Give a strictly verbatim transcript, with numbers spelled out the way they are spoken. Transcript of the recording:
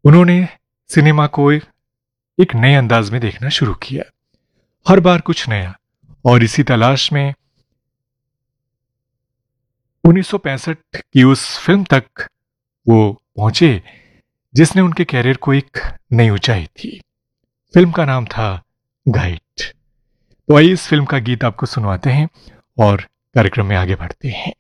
उन्होंने सिनेमा को एक नए अंदाज में देखना शुरू किया, हर बार कुछ नया, और इसी तलाश में उन्नीस सौ पैंसठ की उस फिल्म तक वो पहुंचे जिसने उनके कैरियर को एक नई ऊंचाई थी। फिल्म का नाम था गाइड। तो आइए इस फिल्म का गीत आपको सुनवाते हैं और कार्यक्रम में आगे बढ़ते हैं।